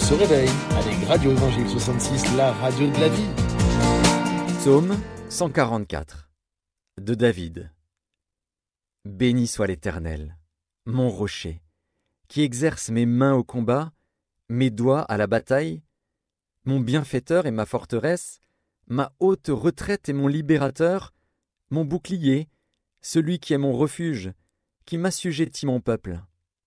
se réveille avec Radio Évangile 66, la radio de la vie. Psaume 144 de David. Béni soit l'Éternel, mon rocher, qui exerce mes mains au combat, mes doigts à la bataille, mon bienfaiteur et ma forteresse, ma haute retraite et mon libérateur, mon bouclier, celui qui est mon refuge, qui m'assujettit mon peuple.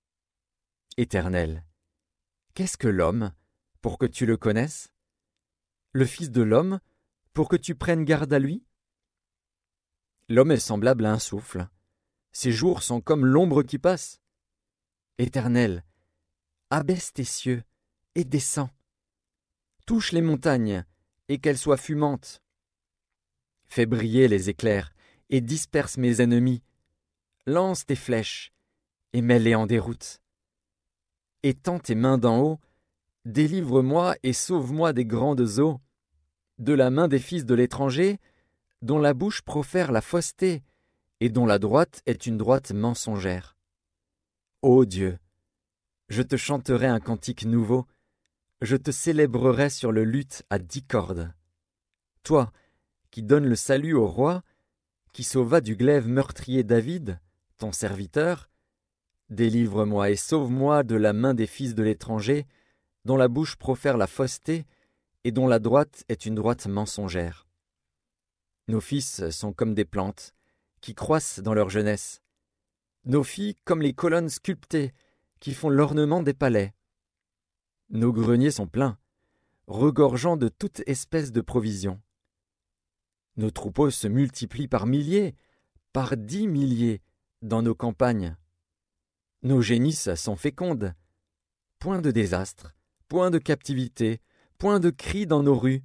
Éternel, qu'est-ce que l'homme, pour que tu le connaisses? Le Fils de l'homme, pour que tu prennes garde à lui? L'homme est semblable à un souffle. Ses jours sont comme l'ombre qui passe. Éternel, abaisse tes cieux et descends. Touche les montagnes et qu'elles soient fumantes. Fais briller les éclairs et disperse mes ennemis. Lance tes flèches et mets-les en déroute. Étends tes mains d'en haut, délivre-moi et sauve-moi des grandes eaux, de la main des fils de l'étranger, dont la bouche profère la fausseté et dont la droite est une droite mensongère. Ô Dieu, je te chanterai un cantique nouveau, je te célébrerai sur le luth à 10 cordes. Toi, qui donnes le salut au roi, qui sauva du glaive meurtrier David, ton serviteur, délivre-moi et sauve-moi de la main des fils de l'étranger, dont la bouche profère la fausseté et dont la droite est une droite mensongère. Nos fils sont comme des plantes, qui croissent dans leur jeunesse. Nos filles comme les colonnes sculptées, qui font l'ornement des palais. Nos greniers sont pleins, regorgeant de toute espèce de provisions. Nos troupeaux se multiplient par milliers, par 10 milliers, dans nos campagnes. Nos génisses sont fécondes. Point de désastre, point de captivité, point de cris dans nos rues.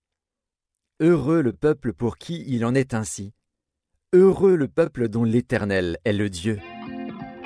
Heureux le peuple pour qui il en est ainsi. Heureux le peuple dont l'Éternel est le Dieu.